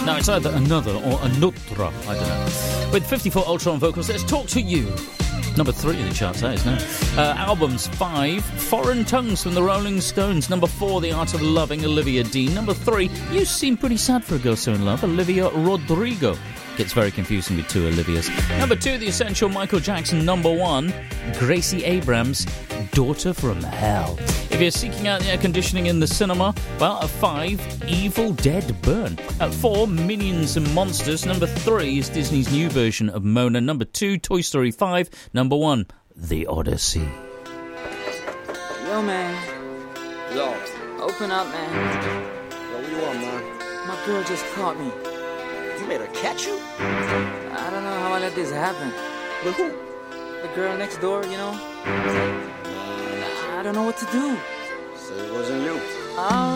No, it's either another or anutra. I don't know. With 54 Ultra on vocals, let's talk to you. Number 3 in the charts, that is now. Albums 5, Foreign Tongues from the Rolling Stones. Number 4, The Art of Loving, Olivia Dean. Number 3, You Seem Pretty Sad for a Girl So in Love, Olivia Rodrigo. Gets very confusing with 2 Olivias. Number 2, The Essential, Michael Jackson. Number 1, Gracie Abrams, Daughter from Hell. If you're seeking out the air conditioning in the cinema, well, at 5, Evil Dead Burn. At 4, Minions and Monsters. Number 3 is Disney's new version of Mona. Number 2, Toy Story 5. Number 1, The Odyssey. Yo, man. Yo. Open up, man. Yo, what you want, man? My girl just caught me. You made her catch you? I don't know how I let this happen. With who? The girl next door, you know? I don't know what to do. So it wasn't you.